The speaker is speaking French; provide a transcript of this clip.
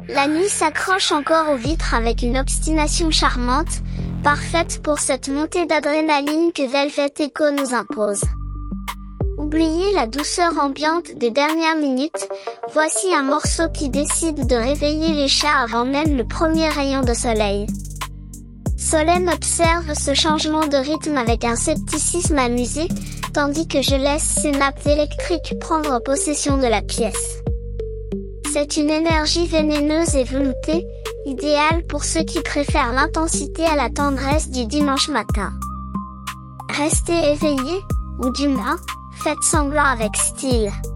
La nuit s'accroche encore aux vitres avec une obstination charmante, parfaite pour cette montée d'adrénaline que Velvet Echo nous impose. Oubliez la douceur ambiante des dernières minutes, voici un morceau qui décide de réveiller les chats avant même le premier rayon de soleil. Solène observe ce changement de rythme avec un scepticisme amusé, tandis que je laisse ces nappes électriques prendre possession de la pièce. C'est une énergie vénéneuse et veloutée, idéale pour ceux qui préfèrent l'intensité à la tendresse du dimanche matin. Restez éveillés, ou du moins, faites semblant avec style.